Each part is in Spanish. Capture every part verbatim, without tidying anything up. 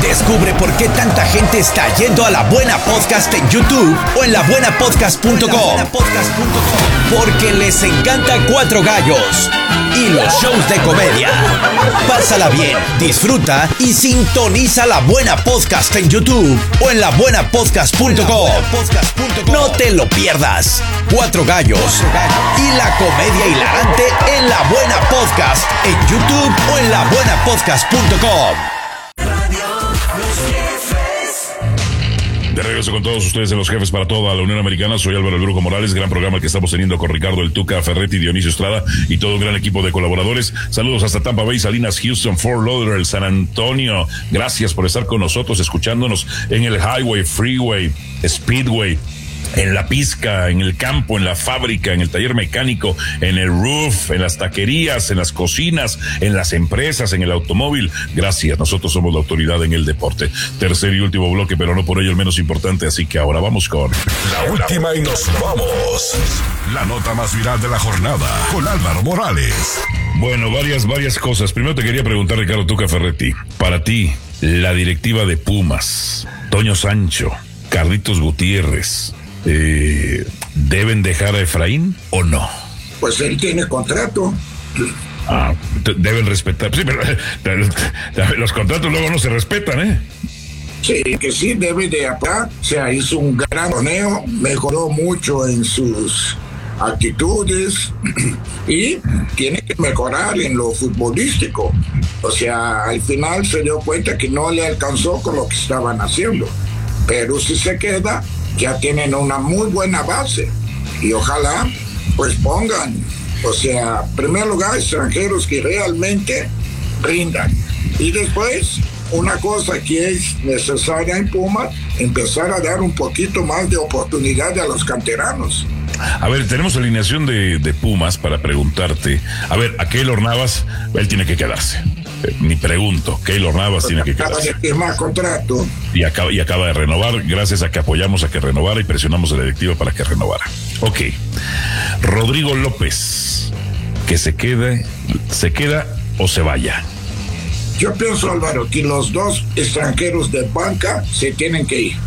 Descubre por qué tanta gente está yendo a La Buena Podcast en YouTube o en la buena podcast punto com. Porque les encanta Cuatro Gallos y los shows de comedia. Pásala bien, disfruta y sintoniza La Buena Podcast en YouTube o en la buena podcast punto com. No te lo pierdas. Cuatro Gallos y la comedia hilarante en La Buena Podcast en YouTube o en la buena podcast punto com. De regreso con todos ustedes en Los Jefes para toda la Unión Americana. Soy Álvaro El Brujo Morales, gran programa que estamos teniendo con Ricardo El Tuca Ferretti, Dionisio Estrada y todo un gran equipo de colaboradores. Saludos hasta Tampa Bay, Salinas, Houston, Fort Lauderdale, San Antonio. Gracias por estar con nosotros, escuchándonos en el Highway, Freeway, Speedway, en la pizca, en el campo, en la fábrica, en el taller mecánico, en el roof, en las taquerías, en las cocinas, en las empresas, en el automóvil. Gracias, nosotros somos la autoridad en el deporte. Tercer y último bloque, pero no por ello el menos importante, así que ahora vamos con la última y nos vamos. La nota más viral de la jornada con Álvaro Morales. Bueno, varias, varias cosas. Primero te quería preguntar, Ricardo Tuca Ferretti, para ti, la directiva de Pumas, Toño Sancho, Carlitos Gutiérrez, Eh, ¿deben dejar a Efraín o no? Pues él tiene contrato. Ah, deben respetar. Sí, pero los contratos luego no se respetan, ¿eh? Sí, que sí, debe de apagar. O sea, hizo un gran torneo, mejoró mucho en sus actitudes y tiene que mejorar en lo futbolístico. O sea, al final se dio cuenta que no le alcanzó con lo que estaban haciendo. Pero si se queda, ya tienen una muy buena base y ojalá pues pongan, o sea, en primer lugar extranjeros que realmente rindan y después una cosa que es necesaria en Pumas, empezar a dar un poquito más de oportunidad a los canteranos. A ver, tenemos alineación de, de Pumas para preguntarte. A ver, a Keylor Navas, él tiene que quedarse. Eh, ni pregunto, Keylor Navas pues tiene que quedarse. Acaba de firmar contrato. Y acaba, y acaba de renovar, gracias a que apoyamos a que renovara y presionamos a la directiva para que renovara. Ok. Rodrigo López, que se quede, se queda o se vaya. Yo pienso, Álvaro, que los dos extranjeros de banca se tienen que ir.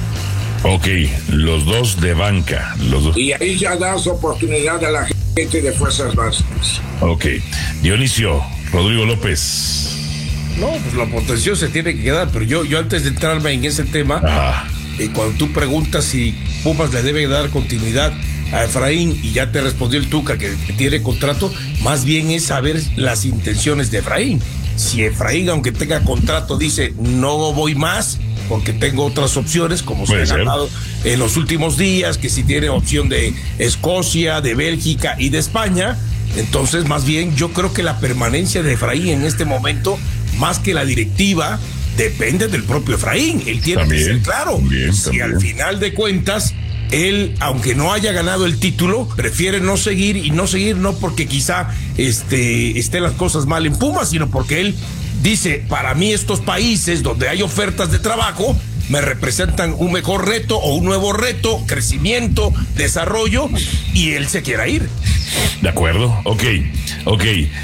Ok, los dos de banca. Los dos. Y ahí ya das oportunidad a la gente de fuerzas básicas. Ok. Dionisio, Rodrigo López. No, pues la potencia se tiene que quedar, pero yo, yo antes de entrarme en ese tema, eh, cuando tú preguntas si Pumas le debe dar continuidad a Efraín y ya te respondió el Tuca que, que tiene contrato, más bien es saber las intenciones de Efraín. Si Efraín, aunque tenga contrato, dice no voy más porque tengo otras opciones, como se ha dado en los últimos días, que si tiene opción de Escocia, de Bélgica y de España, entonces más bien yo creo que la permanencia de Efraín en este momento, más que la directiva, depende del propio Efraín. Él tiene también, que ser claro. También, si también. Al final de cuentas él, aunque no haya ganado el título, prefiere no seguir, y no seguir no porque quizá este, estén las cosas mal en Pumas, sino porque él dice, para mí estos países donde hay ofertas de trabajo me representan un mejor reto o un nuevo reto, crecimiento, desarrollo, y él se quiera ir. De acuerdo, ok, ok.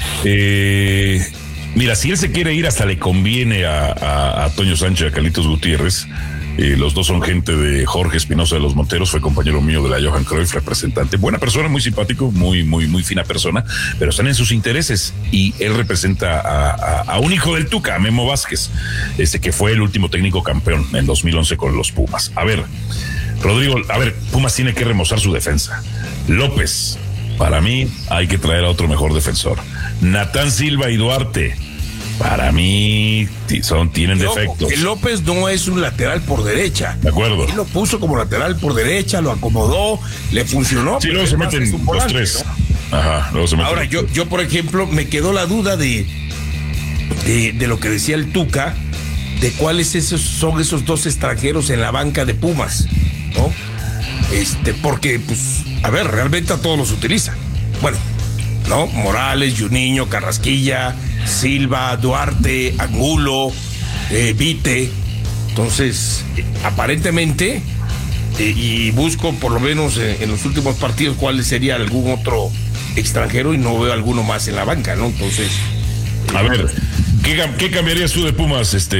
Eh, mira, si él se quiere ir, hasta le conviene a, a, a Toño Sánchez y a Carlitos Gutiérrez. Eh, los dos son gente de Jorge Espinosa de los Monteros, fue compañero mío de la Johan Cruyff, representante, buena persona, muy simpático, muy, muy, muy fina persona, pero están en sus intereses y él representa a, a, a un hijo del Tuca, a Memo Vázquez, este que fue el último técnico campeón en dos mil once con los Pumas. A ver, Rodrigo, a ver, Pumas tiene que remozar su defensa. López, para mí hay que traer a otro mejor defensor. Natán Silva y Duarte, para mí son, tienen Loco, defectos. que López no es un lateral por derecha. De acuerdo. Él lo puso como lateral por derecha, lo acomodó, le funcionó. Sí, luego se meten los volante, tres. ¿No? Ajá, luego se meten. Ahora, yo, yo, por ejemplo, me quedó la duda de, de, de lo que decía el Tuca, de cuáles esos son esos dos extranjeros en la banca de Pumas, ¿no? Este, porque, pues, a ver, realmente a todos los utiliza. Bueno, ¿no? Morales, Juninho, Carrasquilla, Silva, Duarte, Angulo, eh, Vite. Entonces, eh, aparentemente, eh, y busco por lo menos eh, en los últimos partidos cuál sería algún otro extranjero y no veo alguno más en la banca, ¿no? Entonces, a ver, ¿qué, qué cambiarías tú de Pumas, este